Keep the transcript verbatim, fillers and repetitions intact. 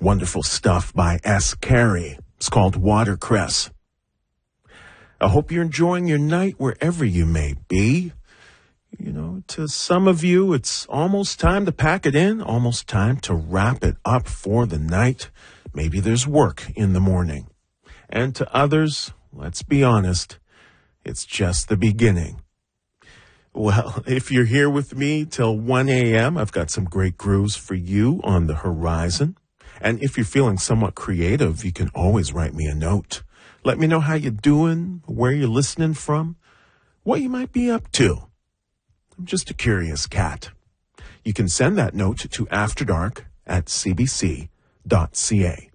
Wonderful stuff by S. Carey. It's called Watercress. I hope you're enjoying your night wherever you may be. You know, to some of you, it's almost time to pack it in, almost time to wrap it up for the night. Maybe there's work in the morning. And to others, let's be honest, it's just the beginning. Well, if you're here with me till one a.m., I've got some great grooves for you on the horizon. And if you're feeling somewhat creative, you can always write me a note. Let me know how you're doing, where you're listening from, what you might be up to. I'm just a curious cat. You can send that note to afterdark at c b c dot c a.